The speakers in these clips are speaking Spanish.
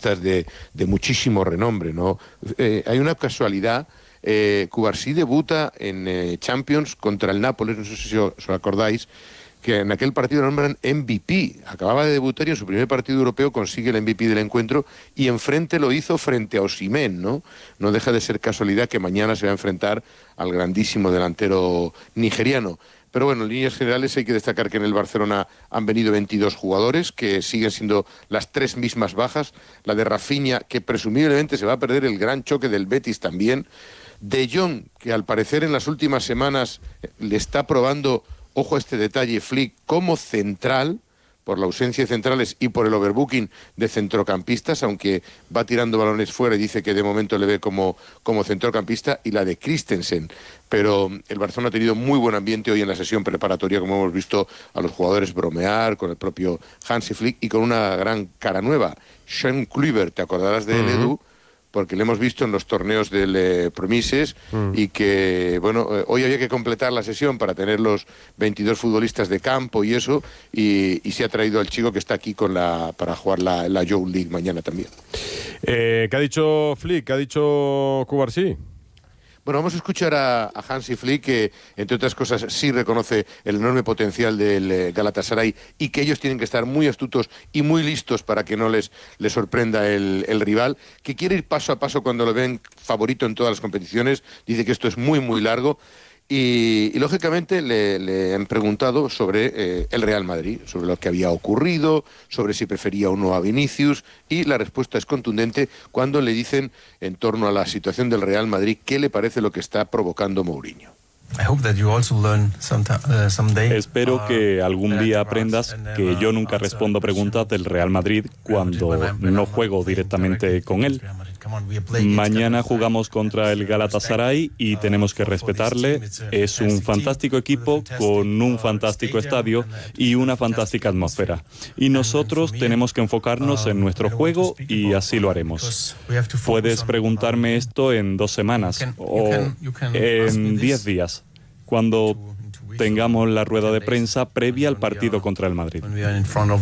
futbolistas de muchísimo renombre, ¿no? Hay una casualidad. Cubarsí debuta en Champions contra el Nápoles, no sé si os acordáis, que en aquel partido lo nombran MVP. Acababa de debutar y en su primer partido europeo consigue el MVP del encuentro y enfrente lo hizo frente a Osimhen, ¿no? No deja de ser casualidad que mañana se va a enfrentar al grandísimo delantero nigeriano. Pero bueno, en líneas generales hay que destacar que en el Barcelona han venido 22 jugadores, que siguen siendo las 3 mismas bajas. La de Rafinha, que presumiblemente se va a perder el gran choque del Betis también. De Jong, que al parecer en las últimas semanas le está probando, ojo a este detalle, Flick, como central, por la ausencia de centrales y por el overbooking de centrocampistas, aunque va tirando balones fuera y dice que de momento le ve como centrocampista, y la de Christensen. Pero el Barcelona ha tenido muy buen ambiente hoy en la sesión preparatoria, como hemos visto a los jugadores bromear con el propio Hansi Flick y con una gran cara nueva. Sean Kluivert, te acordarás de él, Edu, porque le hemos visto en los torneos del Promises y que, bueno, hoy había que completar la sesión para tener los 22 futbolistas de campo y eso, y se ha traído al chico que está aquí para jugar la Youth League mañana también. ¿Qué ha dicho Flick? ¿Qué ha dicho Cubarsí? Bueno, vamos a escuchar a Hansi Flick, que, entre otras cosas, sí reconoce el enorme potencial del Galatasaray y que ellos tienen que estar muy astutos y muy listos para que no les sorprenda el rival, que quiere ir paso a paso cuando lo ven favorito en todas las competiciones. Dice que esto es muy, muy largo. Y lógicamente le han preguntado sobre el Real Madrid, sobre lo que había ocurrido, sobre si prefería o no a Vinicius, y la respuesta es contundente cuando le dicen en torno a la situación del Real Madrid qué le parece lo que está provocando Mourinho. Espero que algún día aprendas que yo nunca respondo preguntas del Real Madrid cuando no juego directamente con él. Mañana jugamos contra el Galatasaray y tenemos que respetarle. Es un fantástico equipo con un fantástico estadio y una fantástica atmósfera. Y nosotros tenemos que enfocarnos en nuestro juego y así lo haremos. Puedes preguntarme esto en 2 semanas o en 10 días, cuando tengamos la rueda de prensa previa al partido contra el Madrid. Que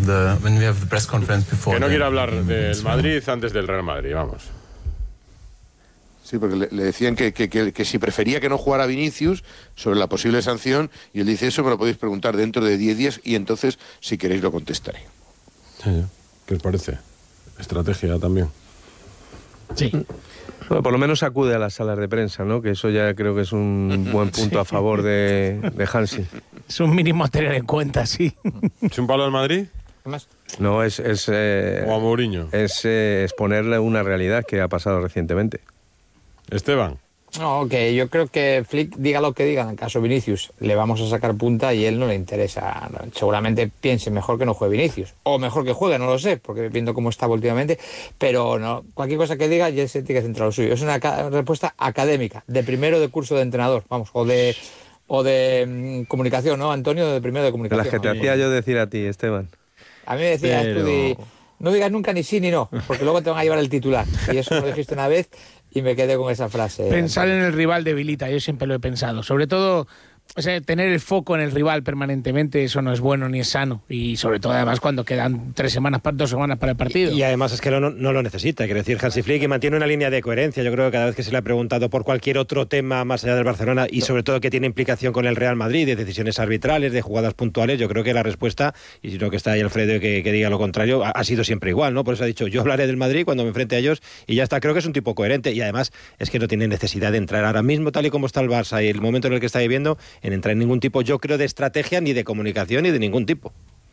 no quiero hablar del Madrid antes del Real Madrid, vamos. Sí, porque le decían que si prefería que no jugara Vinicius sobre la posible sanción, y él dice, eso me lo podéis preguntar dentro de 10 días y entonces, si queréis, lo contestaré. ¿Qué os parece? Estrategia también. Sí. Bueno, por lo menos acude a las salas de prensa, ¿no? Que eso ya creo que es un buen punto a favor de Hansi. Es un mínimo a tener en cuenta, sí. ¿Es un palo al Madrid? No, es ¿O a Mourinho? Es exponerle una realidad que ha pasado recientemente. Esteban. No, que yo creo que Flick, diga lo que diga, en el caso de Vinicius, le vamos a sacar punta y él no le interesa. Seguramente piense mejor que no juegue Vinicius. O mejor que juegue, no lo sé, porque viendo cómo estaba últimamente. Pero no, cualquier cosa que diga, ya se tiene que centrar lo suyo. Es una respuesta académica, de primero de curso de entrenador, vamos, o de comunicación, ¿no, Antonio? De primero de comunicación. Las que te hacía yo decir a ti, Esteban. A mí me decías tú, no digas nunca ni sí ni no, porque luego te van a llevar el titular. Y eso me lo dijiste una vez y me quedé con esa frase. Pensar en el rival debilita, yo siempre lo he pensado. Sobre todo, o sea, tener el foco en el rival permanentemente, eso no es bueno ni es sano. Y sobre todo, además, cuando quedan 2 semanas para el partido. Y además es que no lo necesita. Quiero decir, Hansi Flick, y mantiene una línea de coherencia. Yo creo que cada vez que se le ha preguntado por cualquier otro tema más allá del Barcelona y sobre todo que tiene implicación con el Real Madrid, de decisiones arbitrales, de jugadas puntuales, yo creo que la respuesta, y si no que está ahí Alfredo que diga lo contrario, ha sido siempre igual, ¿no? Por eso ha dicho, yo hablaré del Madrid cuando me enfrente a ellos y ya está. Creo que es un tipo coherente y además es que no tiene necesidad de entrar ahora mismo, tal y como está el Barça y el momento en el que está viviendo, en entrar en ningún tipo, yo creo, de estrategia, ni de comunicación, ni de ningún tipo.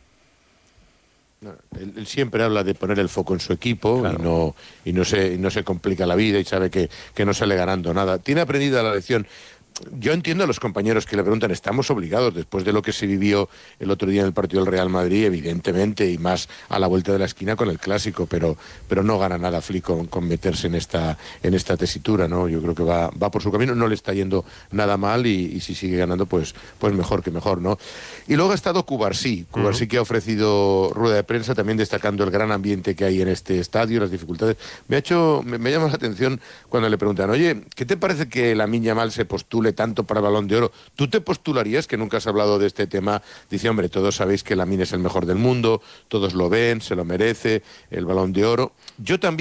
Él siempre habla de poner el foco en su equipo, claro, y no se complica la vida y sabe que no sale ganando nada. Tiene aprendida la lección. Yo entiendo a los compañeros que le preguntan, estamos obligados, después de lo que se vivió el otro día en el partido del Real Madrid, evidentemente, y más a la vuelta de la esquina con el Clásico, pero no gana nada Flick con meterse en esta tesitura, ¿no? Yo creo que va por su camino, no le está yendo nada mal y si sigue ganando, pues mejor que mejor, ¿no? Y luego ha estado Cubarsí que ha ofrecido rueda de prensa, también destacando el gran ambiente que hay en este estadio, las dificultades. Me llama la atención cuando le preguntan, oye, ¿qué te parece que Lamine Yamal se postule tanto para el Balón de Oro? ¿Tú te postularías, que nunca has hablado de este tema? Dice, hombre, todos sabéis que Lamine es el mejor del mundo, todos lo ven, se lo merece, el Balón de Oro. Yo también